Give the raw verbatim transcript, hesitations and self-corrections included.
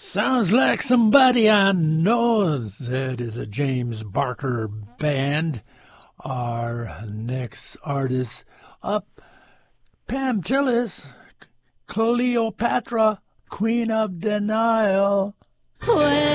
Sounds like somebody I know. That is a James Barker band. Our next artist up, Pam Tillis, Cleopatra, Queen of Denial. Well,